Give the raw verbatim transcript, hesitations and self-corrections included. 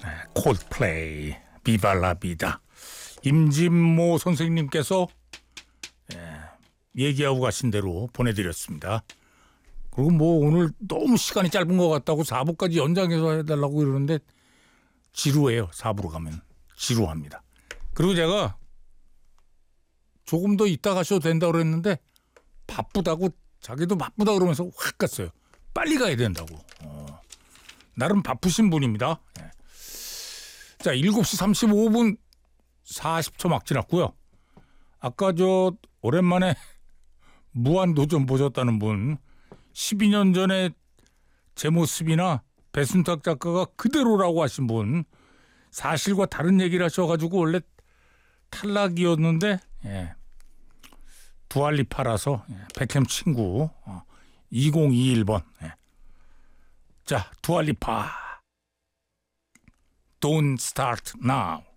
콜드플레이 비발라비다. 임진모 선생님께서 예, 얘기하고 가신 대로 보내드렸습니다. 그리고 뭐 오늘 너무 시간이 짧은 것 같다고 사 부까지 연장해서 해달라고 이러는데 지루해요. 사 부로 가면 지루합니다. 그리고 제가 조금 더 이따 가셔도 된다고 그랬는데 바쁘다고, 자기도 바쁘다 그러면서 확 갔어요. 빨리 가야 된다고. 어, 나름 바쁘신 분입니다. 예. 자, 일곱 시 삼십오 분 사십 초 막 지났고요. 아까 저 오랜만에 무한도전 보셨다는 분, 십이 년 전에 제 모습이나 배순탁 작가가 그대로라고 하신 분, 사실과 다른 얘기를 하셔가지고 원래 탈락이었는데 예, 두알리파라서 예, 백햄 친구 어, 이공이일 번. 예. 자, 두알리파 Don't Start Now.